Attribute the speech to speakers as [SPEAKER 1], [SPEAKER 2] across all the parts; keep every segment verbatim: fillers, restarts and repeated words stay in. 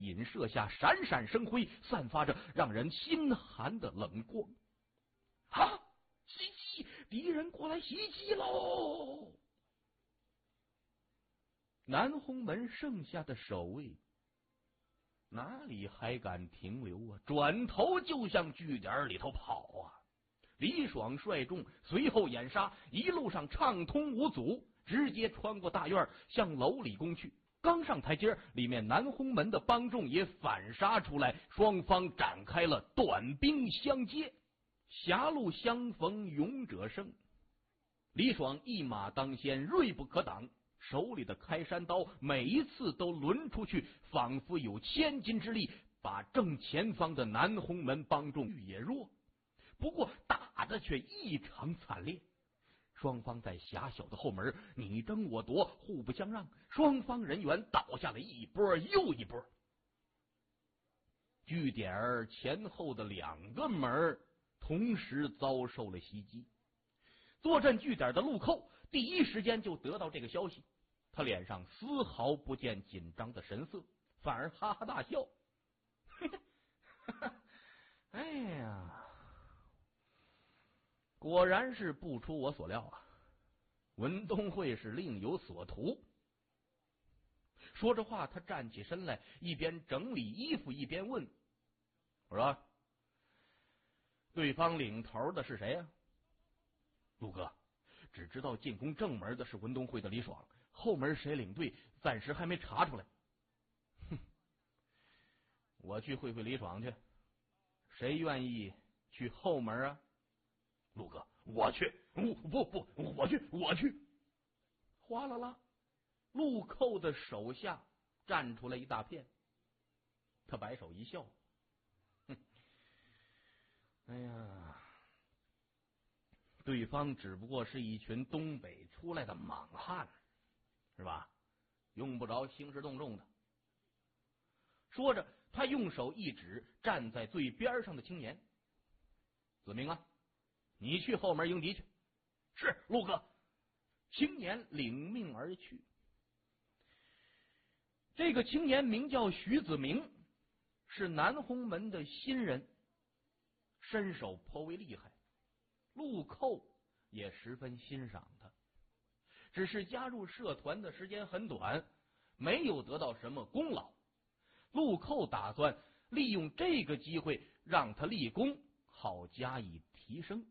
[SPEAKER 1] 引射下闪闪生辉，散发着让人心寒的冷光。啊！袭击！敌人过来袭击喽！南红门剩下的守卫哪里还敢停留啊？转头就向据点里头跑啊！李爽率众随后掩杀，一路上畅通无阻，直接穿过大院向楼里攻去。刚上台阶，里面南红门的帮众也反杀出来，双方展开了短兵相接。狭路相逢勇者胜，李爽一马当先，锐不可挡，手里的开山刀每一次都抡出去，仿佛有千斤之力，把正前方的南红门帮众也弱。不过打的却异常惨烈，双方在狭小的后门你争我夺，互不相让，双方人员倒下了一波又一波。据点前后的两个门同时遭受了袭击。坐镇据点的陆寇第一时间就得到这个消息，他脸上丝毫不见紧张的神色，反而哈哈大笑。哎呀，果然是不出我所料啊，文东会是另有所图。说着话，他站起身来，一边整理衣服一边问：“我说，对方领头的是谁呀、啊？”陆哥，只知道进攻正门的是文东会的李爽，后门谁领队，暂时还没查出来。哼，我去会会李爽去，谁愿意去后门啊？陆哥，我去，不不不，我去，我去。哗啦啦，陆寇的手下站出来一大片。他摆手一笑，哼，哎呀，对方只不过是一群东北出来的莽汉，是吧？用不着兴师动众的。说着，他用手一指站在最边上的青年：“子明啊，你去后门迎敌去。”“是，陆哥。”青年领命而去。这个青年名叫徐子明，是南红门的新人，身手颇为厉害，陆寇也十分欣赏他。只是加入社团的时间很短，没有得到什么功劳。陆寇打算利用这个机会让他立功，好加以提升。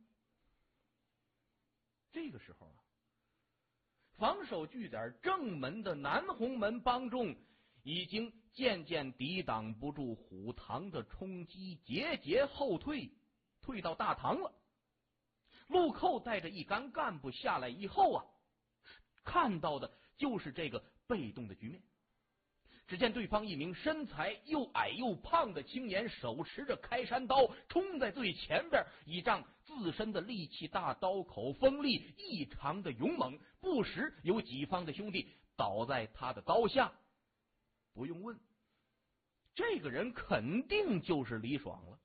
[SPEAKER 1] 这个时候啊，防守据点正门的南红门帮众已经渐渐抵挡不住虎堂的冲击，节节后退，退到大堂了。陆寇带着一干干部下来以后啊，看到的就是这个被动的局面。只见对方一名身材又矮又胖的青年，手持着开山刀冲在最前边，倚仗自身的力气大，刀口锋利，异常的勇猛，不时有己方的兄弟倒在他的刀下。不用问，这个人肯定就是李爽了。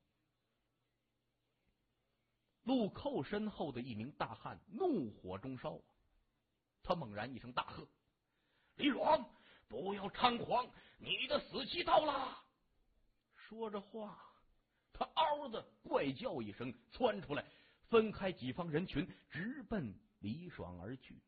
[SPEAKER 1] 陆寇身后的一名大汉怒火中烧，他猛然一声大喝：“李爽，不要猖狂，你的死期到了！”说着话，他嗷的怪叫一声，窜出来，分开几方人群，直奔李爽而去。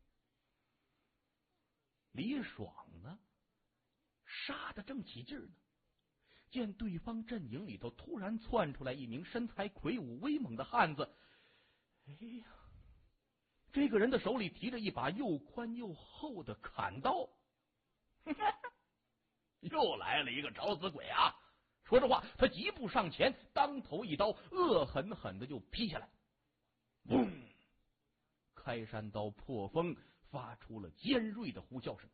[SPEAKER 1] 李爽呢，杀得正起劲儿呢，见对方阵营里头突然窜出来一名身材魁梧威猛的汉子，哎呀，这个人的手里提着一把又宽又厚的砍刀。又来了一个找死鬼啊！说着话，他疾步上前，当头一刀，恶狠狠的就劈下来。嗡！开山刀破风，发出了尖锐的呼啸声。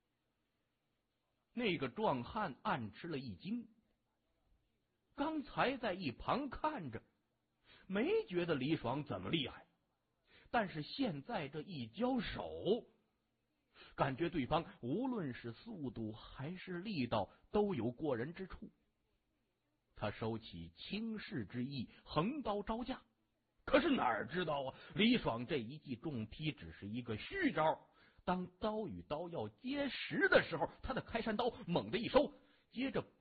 [SPEAKER 1] 那个壮汉暗吃了一惊，刚才在一旁看着，没觉得李爽怎么厉害，但是现在这一交手，感觉对方无论是速度还是力道都有过人之处。他收起轻视之意，横刀招架。可是哪儿知道啊，李爽这一记重劈只是一个虚招，当刀与刀要接实的时候，他的开山刀猛地一收，接着